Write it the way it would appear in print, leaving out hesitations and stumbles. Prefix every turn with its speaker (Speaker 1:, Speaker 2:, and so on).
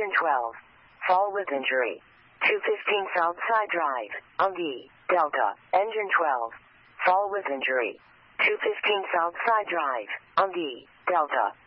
Speaker 1: engine 12. Fall with injury. 215 South Side Drive, on D, Delta, engine 12. Fall with injury. 215 South Side Drive, on D, Delta.